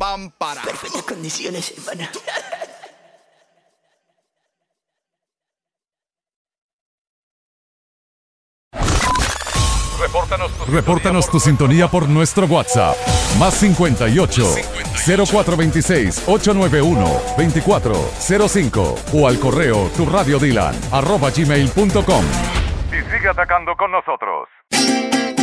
pam, para. Perfectas condiciones, hermano. Repórtanos tu sintonía por nuestro WhatsApp. Más 58 0426 891 2405 o al correo turradiodilan@gmail.com. Y sigue atacando con nosotros.